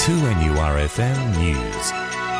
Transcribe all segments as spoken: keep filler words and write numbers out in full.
two N U R F M News.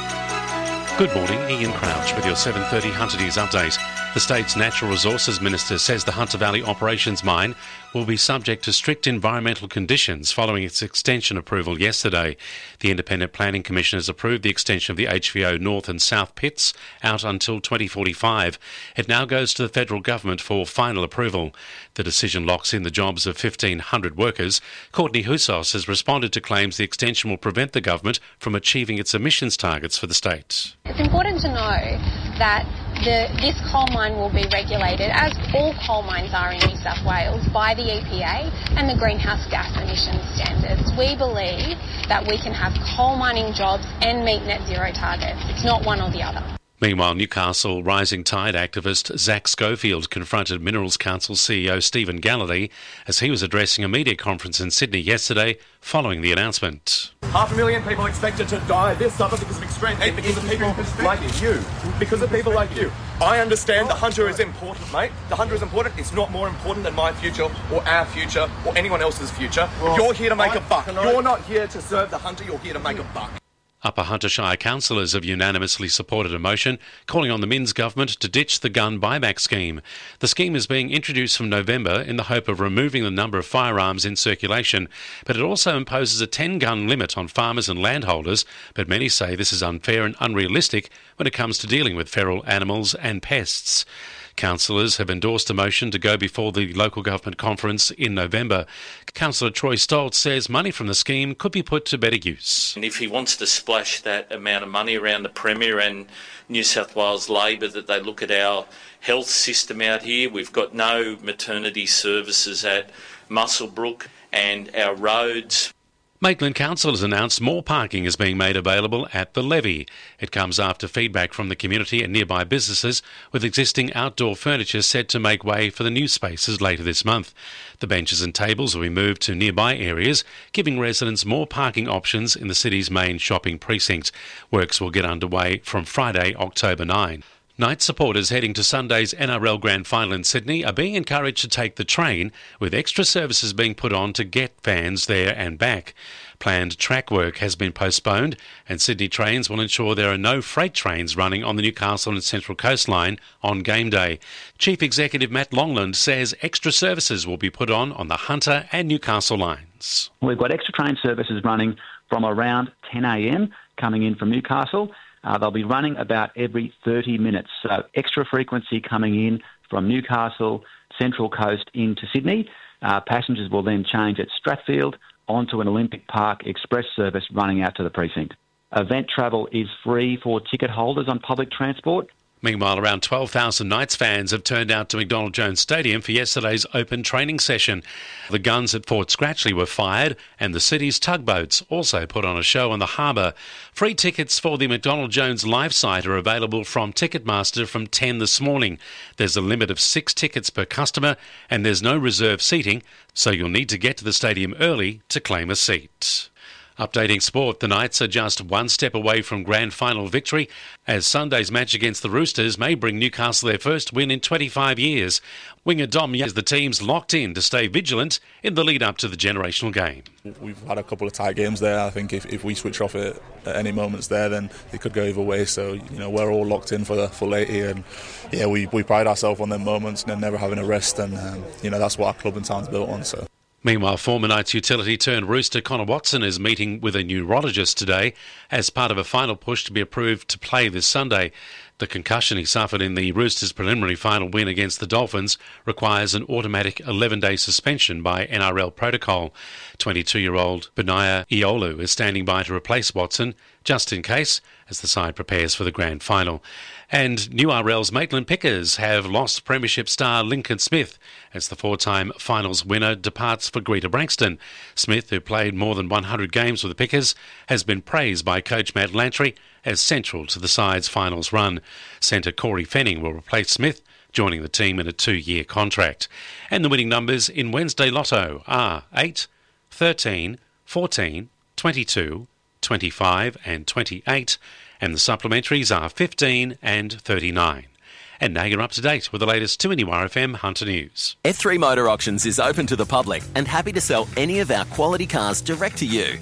Good morning, Ian Crouch with your seven thirty Hunter News update. The state's Natural Resources Minister says the Hunter Valley Operations Mine will be subject to strict environmental conditions following its extension approval yesterday. The Independent Planning Commission has approved the extension of the H V O North and South pits out until twenty forty-five. It now goes to the federal government for final approval. The decision locks in the jobs of fifteen hundred workers. Courtney Houssos has responded to claims the extension will prevent the government from achieving its emissions targets for the state. It's important to know that the, this coal mine will be regulated, as all coal mines are in New South Wales, by the E P A and the greenhouse gas emissions standards. We believe that we can have coal mining jobs and meet net zero targets. It's not one or the other. Meanwhile, Newcastle Rising Tide activist Zach Schofield confronted Minerals Council C E O Stephen Gallagher as he was addressing a media conference in Sydney yesterday following the announcement. Half a million people expected to die this summer because of extreme heat, because of people like you. Because of people like you. I understand the hunter is important, mate. The hunter is important. It's not more important than my future or our future or anyone else's future. Well, you're here to make a buck. You're not here to serve the hunter. You're here to make a buck. Upper Hunter Shire councillors have unanimously supported a motion calling on the Minns government to ditch the gun buyback scheme. The scheme is being introduced from November in the hope of removing the number of firearms in circulation, but it also imposes a ten-gun limit on farmers and landholders, but many say this is unfair and unrealistic when it comes to dealing with feral animals and pests. Councillors have endorsed a motion to go before the local government conference in November. Councillor Troy Stoltz says money from the scheme could be put to better use. And if he wants to splash that amount of money around the Premier and New South Wales Labor, that they look at our health system out here. We've got no maternity services at Muswellbrook, and our roads. Maitland Council has announced more parking is being made available at the levee. It comes after feedback from the community and nearby businesses, with existing outdoor furniture set to make way for the new spaces later this month. The benches and tables will be moved to nearby areas, giving residents more parking options in the city's main shopping precinct. Works will get underway from Friday, October ninth. Night supporters heading to Sunday's N R L Grand Final in Sydney are being encouraged to take the train, with extra services being put on to get fans there and back. Planned track work has been postponed, and Sydney Trains will ensure there are no freight trains running on the Newcastle and Central Coast Line on game day. Chief Executive Matt Longland says extra services will be put on on the Hunter and Newcastle lines. We've got extra train services running from around ten a m coming in from Newcastle. Uh, they'll be running about every thirty minutes. So extra frequency coming in from Newcastle, Central Coast into Sydney. Uh, passengers will then change at Stratfield onto an Olympic Park express service running out to the precinct. Event travel is free for ticket holders on public transport. Meanwhile, around twelve thousand Knights fans have turned out to McDonald Jones Stadium for yesterday's open training session. The guns at Fort Scratchley were fired, and the city's tugboats also put on a show on the harbour. Free tickets for the McDonald Jones live site are available from Ticketmaster from ten this morning. There's a limit of six tickets per customer, and there's no reserve seating, so you'll need to get to the stadium early to claim a seat. Updating sport, the Knights are just one step away from grand final victory, as Sunday's match against the Roosters may bring Newcastle their first win in twenty-five years. Winger Dom Young says the team's locked in to stay vigilant in the lead-up to the generational game. We've had a couple of tight games there. I think if, if we switch off at, at any moments there, then it could go either way. So, you know, we're all locked in for the full eighty, and yeah, we, we pride ourselves on them moments and never having a rest, and um, you know, that's what our club and town's built on. So. Meanwhile, former Knights utility turned Rooster Connor Watson is meeting with a neurologist today as part of a final push to be approved to play this Sunday. The concussion he suffered in the Roosters' preliminary final win against the Dolphins requires an automatic eleven-day suspension by N R L protocol. twenty-two-year-old Benaya Iolu is standing by to replace Watson, just in case, as the side prepares for the grand final. And New R L's Maitland Pickers have lost Premiership star Lincoln Smith as the four-time finals winner departs for Greater Branxton. Smith, who played more than one hundred games with the Pickers, has been praised by coach Matt Lantry as central to the side's finals run. Centre Corey Fenning will replace Smith, joining the team in a two-year contract. And the winning numbers in Wednesday Lotto are eight, thirteen, fourteen, twenty-two, twenty-five and twenty-eight, and the supplementaries are fifteen and thirty-nine. And now you're up to date with the latest two N U R F M Hunter News. F three Motor Auctions is open to the public and happy to sell any of our quality cars direct to you.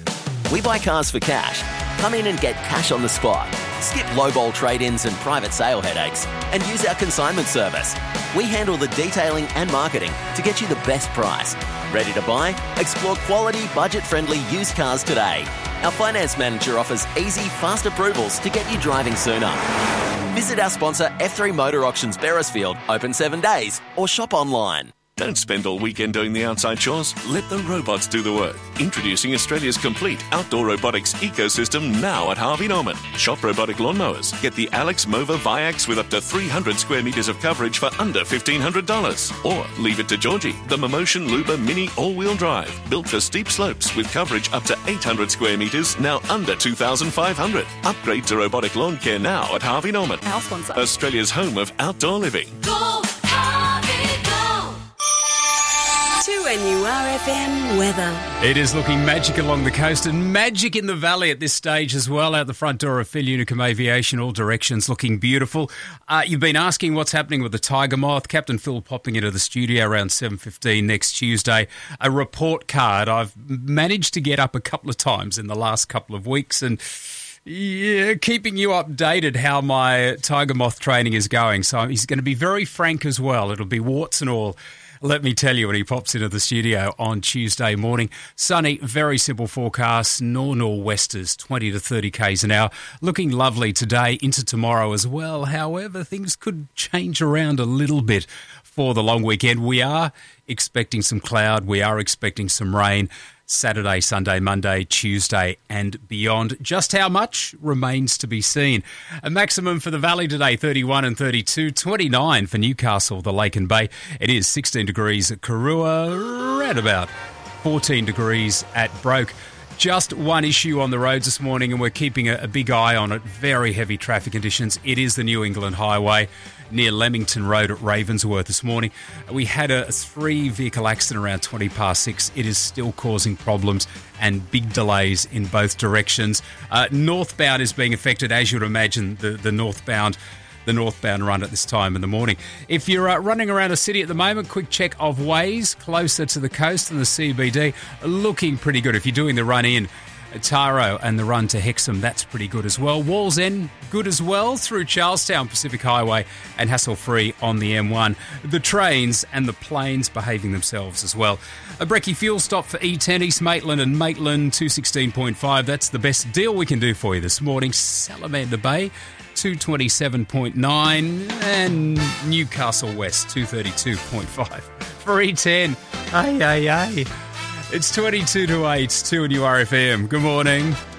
We buy cars for cash. Come in and get cash on the spot. Skip lowball trade-ins and private sale headaches and use our consignment service. We handle the detailing and marketing to get you the best price. Ready to buy? Explore quality, budget-friendly used cars today. Our finance manager offers easy, fast approvals to get you driving sooner. Visit our sponsor F three Motor Auctions Beresfield, open seven days, or shop online. Don't spend all weekend doing the outside chores. Let the robots do the work. Introducing Australia's complete outdoor robotics ecosystem now at Harvey Norman. Shop robotic lawnmowers. Get the Alex Mova Viax with up to three hundred square metres of coverage for under fifteen hundred dollars. Or leave it to Georgie, the Momotion Luba Mini all-wheel drive. Built for steep slopes with coverage up to eight hundred square metres, now under two thousand five hundred. Upgrade to robotic lawn care now at Harvey Norman. Our sponsor. Australia's home of outdoor living. Go, Harvey, go! To N U R F M weather. It is looking magic along the coast and magic in the valley at this stage as well. Out the front door of Phil Unicum Aviation, all directions looking beautiful. Uh, you've been asking what's happening with the Tiger Moth. Captain Phil popping into the studio around seven fifteen next Tuesday. A report card I've managed to get up a couple of times in the last couple of weeks, and yeah, keeping you updated how my Tiger Moth training is going. So he's going to be very frank as well. It'll be warts and all, let me tell you, when he pops into the studio on Tuesday morning. Sunny, very simple forecast, nor-nor'westers, twenty to thirty kays an hour. Looking lovely today into tomorrow as well. However, things could change around a little bit for the long weekend. We are expecting some cloud. We are expecting some rain. Saturday, Sunday, Monday, Tuesday and beyond. Just how much remains to be seen. A maximum for the Valley today, thirty-one and thirty-two, twenty-nine for Newcastle, the Lake and Bay. It is sixteen degrees at Karua, right about fourteen degrees at Broke. Just one issue on the roads this morning, and we're keeping a, a big eye on it. Very heavy traffic conditions. It is the New England Highway near Leamington Road at Ravensworth this morning. We had a three-vehicle accident around twenty past six. It is still causing problems and big delays in both directions. Uh, northbound is being affected, as you'd imagine, the, the northbound the northbound run at this time in the morning. If you're uh, running around a city at the moment, quick check of Waze closer to the coast and the C B D. Looking pretty good. If you're doing the run in Taro and the run to Hexham, that's pretty good as well. Walls End, good as well through Charlestown Pacific Highway and hassle-free on the M one. The trains and the planes behaving themselves as well. A brekkie fuel stop for E ten, East Maitland and Maitland, two sixteen point five. That's the best deal we can do for you this morning. Salamander Bay, two twenty-seven point nine, and Newcastle West, two thirty-two point five. For E ten, ay, ay, ay. It's twenty-two to eight, two N U R F M. Good morning.